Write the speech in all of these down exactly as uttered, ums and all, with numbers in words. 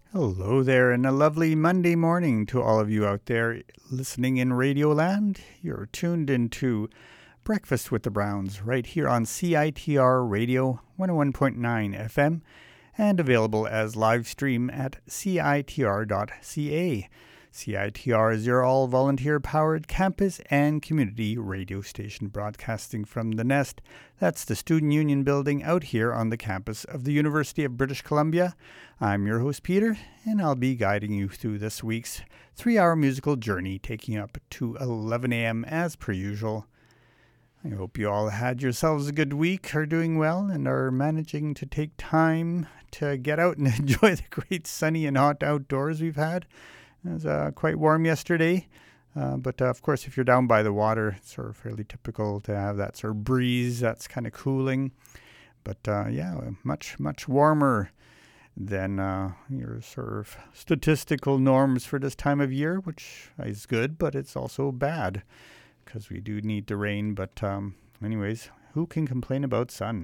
Hello there, and a lovely Monday morning to all of you out there listening in Radio Land. You're tuned into Breakfast with the Browns right here on C I T R Radio one oh one point nine F M and available as live stream at C I T R dot C A. C I T R is your all-volunteer-powered campus and community radio station broadcasting from the Nest. That's the Student Union building out here on the campus of the University of British Columbia. I'm your host, Peter, and I'll be guiding you through this week's three-hour musical journey, taking up to eleven a.m. as per usual. I hope you all had yourselves a good week, are doing well, and are managing to take time to get out and enjoy the great sunny and hot outdoors we've had. It was uh, quite warm yesterday, uh, but uh, of course if you're down by the water, it's sort of fairly typical to have that sort of breeze that's kind of cooling. But uh, yeah, much, much warmer than uh, your sort of statistical norms for this time of year, which is good, but it's also bad because we do need the rain. But um, anyways, who can complain about sun?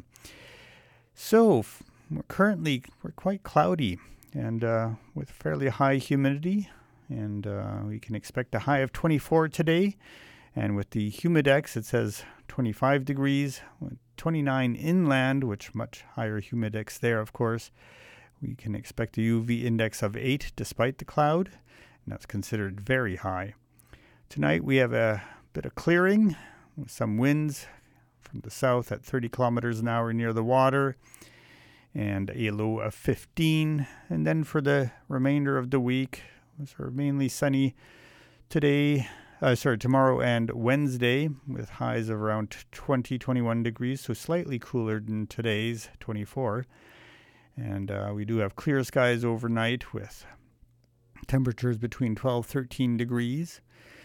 So f- we're currently, we're quite cloudy and uh, with fairly high humidity. And uh, we can expect a high of twenty-four today. And with the Humidex, it says twenty-five degrees, with twenty-nine inland, which much higher Humidex there, of course. We can expect a U V index of eight despite the cloud, and that's considered very high. Tonight we have a bit of clearing with some winds from the south at thirty kilometers an hour near the water, and a low of fifteen. And then for the remainder of the week, sort of mainly sunny today, uh, sorry, tomorrow and Wednesday, with highs of around twenty, twenty-one degrees, so slightly cooler than today's twenty-four. And uh, we do have clear skies overnight with temperatures between twelve, thirteen degrees.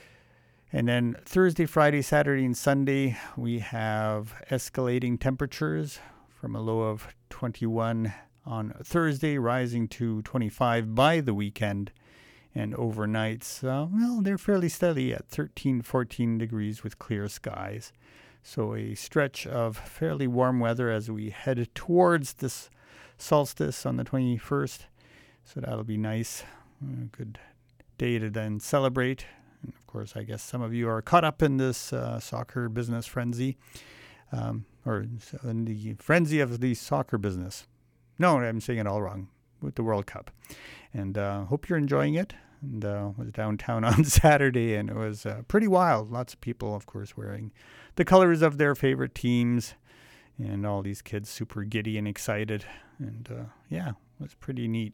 And then Thursday, Friday, Saturday, and Sunday, we have escalating temperatures from a low of twenty-one on Thursday, rising to twenty-five by the weekend. And overnights, uh, well, they're fairly steady at thirteen, fourteen degrees with clear skies. So a stretch of fairly warm weather as we head towards this solstice on the twenty-first. So that'll be nice. A good day to then celebrate. And of course, I guess some of you are caught up in this uh, soccer business frenzy, um, or in the frenzy of the soccer business. No, I'm saying it all wrong, with the World Cup. And uh, hope you're enjoying it. And uh, was downtown on Saturday, and it was uh, pretty wild. Lots of people, of course, wearing the colors of their favorite teams, and all these kids super giddy and excited. And uh, yeah, it was pretty neat.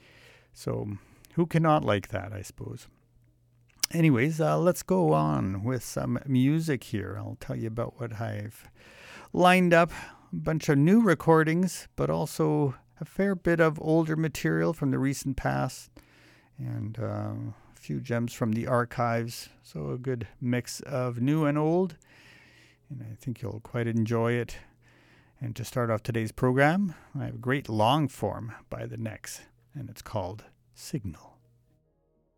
So who cannot like that, I suppose? Anyways, uh, let's go on with some music here. I'll tell you about what I've lined up. A bunch of new recordings, but also a fair bit of older material from the recent past, and uh, a few gems from the archives. So a good mix of new and old, and I think you'll quite enjoy it. And to start off today's program, I have a great long form by The Necks, and it's called Signal.